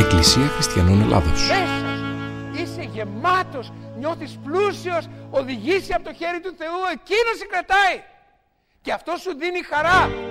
Εκκλησία Χριστιανών Ελλάδος. Μέσα είσαι γεμάτος, νιώθεις πλούσιος, οδηγήσει από το χέρι του Θεού, εκείνος σε κρατάει. Και αυτό σου δίνει χαρά.